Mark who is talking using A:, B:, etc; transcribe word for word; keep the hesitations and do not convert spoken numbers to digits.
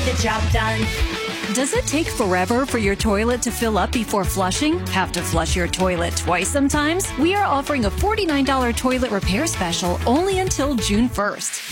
A: the job done.
B: Does it take forever for your toilet to fill up before flushing? Have to flush your toilet twice sometimes? We are offering a forty-nine dollars toilet repair special only until June first.